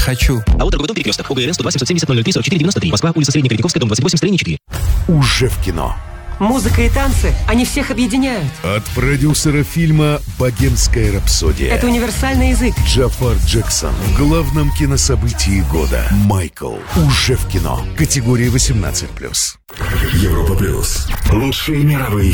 хочу. АО «Торговый дом Перекресток». ОГРН 120 770 003 44 93. Москва, улица Средняя Кривниковская, дом 28, строение 4. Уже в кино. Музыка и танцы, они всех объединяют. От продюсера фильма «Богемская рапсодия». Это универсальный язык. Джафар Джексон в главном кинособытии года. Майкл. Уже в кино. Категория 18+. Европа+. Лучшие мировые